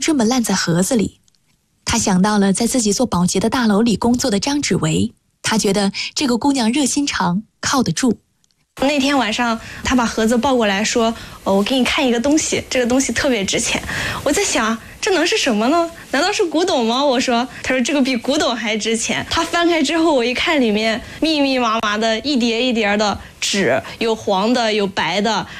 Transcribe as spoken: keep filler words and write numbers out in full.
这么烂在盒子里。他想到了在自己做保洁的大楼里工作的张芷薇，他觉得这个姑娘热心肠，靠得住。 那天晚上他把盒子抱过来说、哦、我给你看一个东西，这个东西特别值钱。我在想这能是什么呢？难道是古董吗？我说，他说这个比古董还值钱。他翻开之后，我一看里面密密麻麻的一叠一叠的纸，有黄的有白的，